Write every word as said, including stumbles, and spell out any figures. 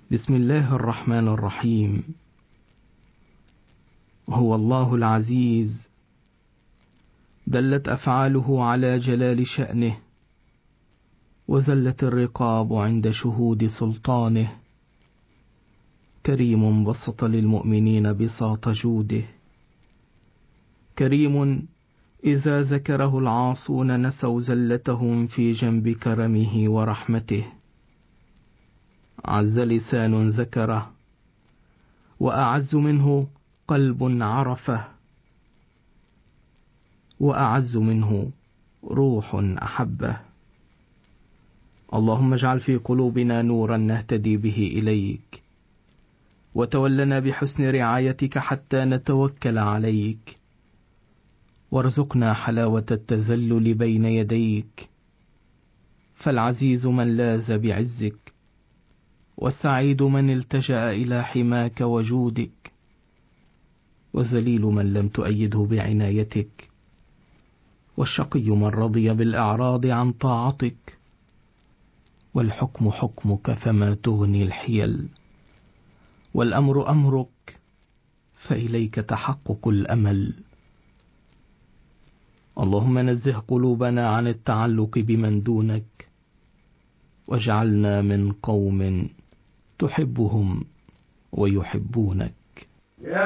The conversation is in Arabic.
بسم الله الرحمن الرحيم. هو الله العزيز، دلت أفعاله على جلال شأنه، وذلت الرقاب عند شهود سلطانه. كريم بسط للمؤمنين بساط جوده، كريم إذا ذكره العاصون نسوا زلتهم في جنب كرمه ورحمته. عز لسان ذكره، وأعز منه قلب عرفه، وأعز منه روح أحبه. اللهم اجعل في قلوبنا نورا نهتدي به إليك، وتولنا بحسن رعايتك حتى نتوكل عليك، وارزقنا حلاوة التذلل بين يديك، فالعزيز من لاذ بعزك، والسعيد من التجأ إلى حماك وجودك، والذليل من لم تؤيده بعنايتك، والشقي من رضي بالإعراض عن طاعتك. والحكم حكمك فما تغني الحيل، والأمر أمرك فإليك تحقق الأمل. اللهم نزه قلوبنا عن التعلق بمن دونك، واجعلنا من قوم تحبهم ويحبونك.